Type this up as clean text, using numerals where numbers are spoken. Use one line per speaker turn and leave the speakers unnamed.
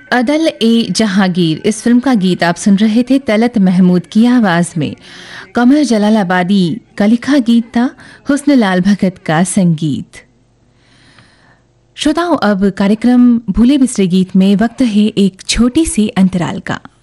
अदल ए जहांगीर, इस फिल्म का गीत आप सुन रहे थे तलत महमूद की आवाज में। कमर जलालाबादी का लिखा गीत था, हुस्न लाल भगत का संगीत। श्रोताओं, अब कार्यक्रम भूले बिसरे गीत में वक्त है एक छोटी सी अंतराल का।